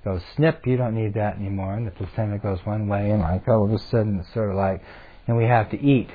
goes snip, you don't need that anymore, and the placenta goes one way, and like all of a sudden it's sort of like, and we have to eat,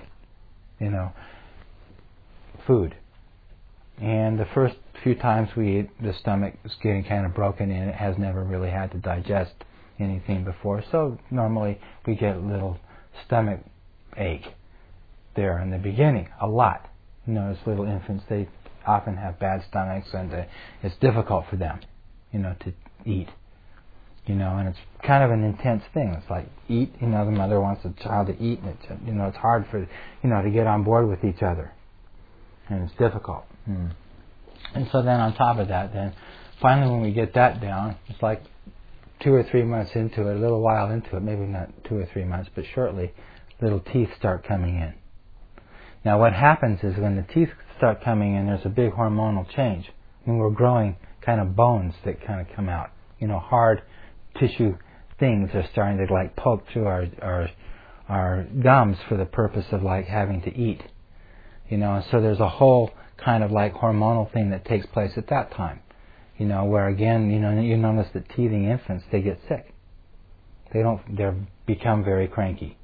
food. And the first few times we eat, the stomach is getting kind of broken in. It has never really had to digest anything before, so normally we get a little stomach ache there in the beginning, a lot. As little infants, they often have bad stomachs, and it's difficult for them, to eat. And it's kind of an intense thing. It's like eat, the mother wants the child to eat, and it's hard for, to get on board with each other. And it's difficult. And so then on top of that, then finally when we get that down, it's like 2 or 3 months into it, a little while into it, maybe not 2 or 3 months, but shortly, little teeth start coming in. Now what happens is when the teeth start coming in, there's a big hormonal change. We're growing kind of bones that kind of come out. Hard tissue things are starting to like poke through our gums for the purpose of like having to eat. And so there's a whole kind of like hormonal thing that takes place at that time. Where again, you notice that teething infants, they get sick. They become very cranky.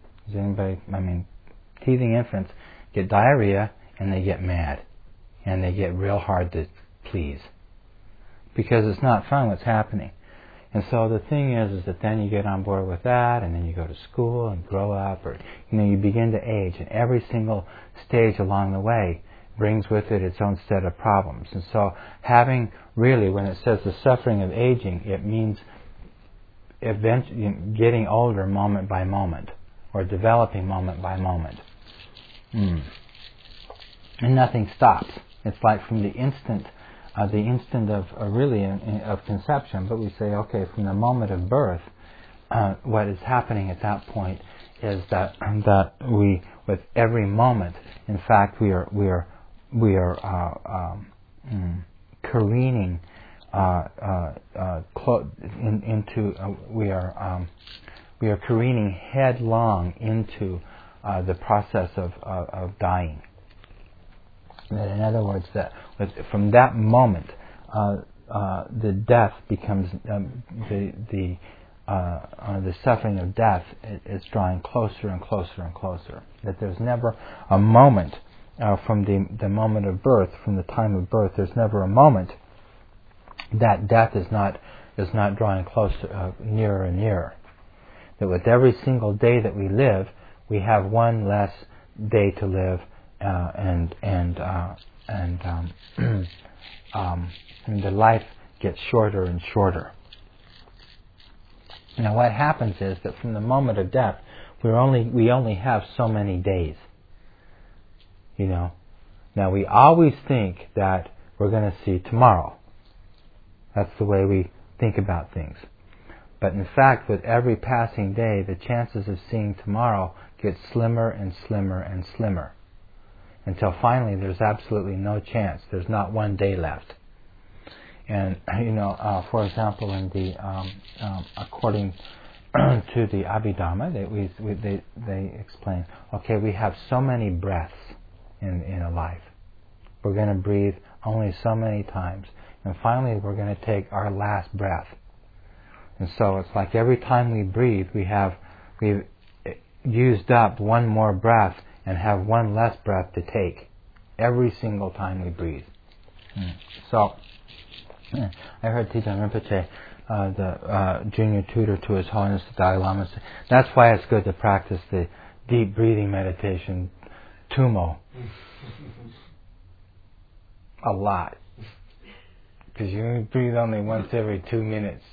Teething infants get diarrhea and they get mad. And they get real hard to please. Because it's not fun what's happening. And so the thing is that then you get on board with that, and then you go to school and grow up, or you begin to age, and every single stage along the way brings with it its own set of problems. And so having really, when it says the suffering of aging, it means eventually getting older moment by moment, or developing moment by moment. And nothing stops. It's like from the instant of conception, but we say, okay, from the moment of birth, what is happening at that point is that we, with every moment, in fact, we are careening we are careening headlong into the process of dying. That in other words, that from that moment, the death becomes the suffering of death is drawing closer and closer and closer. That there's never a moment from the moment of birth, from the time of birth. There's never a moment that death is not drawing closer, nearer and nearer. That with every single day that we live, we have one less day to live. And the life gets shorter and shorter. Now, what happens is that from the moment of death, we only have so many days. Now we always think that we're going to see tomorrow. That's the way we think about things. But in fact, with every passing day, the chances of seeing tomorrow get slimmer and slimmer and slimmer. Until finally there's absolutely no chance. There's not one day left. And, for example, in the according to the Abhidharma, they explain, okay, we have so many breaths in a life. We're going to breathe only so many times. And finally we're going to take our last breath. And so it's like every time we breathe, we've used up one more breath and have one less breath to take every single time we breathe. So, I heard Thich Nhat Rinpoche, the junior tutor to His Holiness the Dalai Lama, say, that's why it's good to practice the deep breathing meditation, Tumo, a lot. Because you breathe only once every 2 minutes.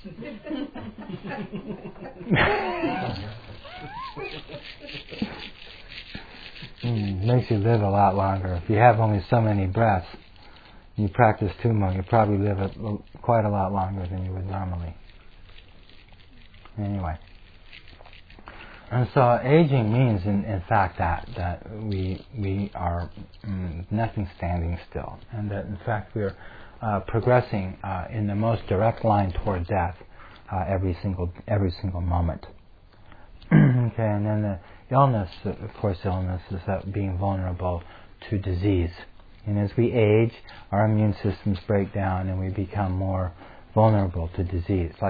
Makes you live a lot longer. If you have only so many breaths, you practice Tumo, you probably live quite a lot longer than you would normally. Anyway. And so aging means, in fact, that we are nothing standing still, and that in fact we are progressing in the most direct line toward death every single moment. Okay, and then the illness is that being vulnerable to disease. And as we age, our immune systems break down and we become more vulnerable to disease.